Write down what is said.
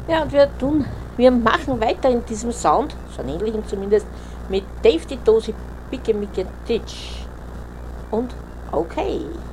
Ja, und wir machen weiter in diesem Sound, so einen ähnlichen zumindest, mit Dave die Dosi, Picke Micke Titsch und okay.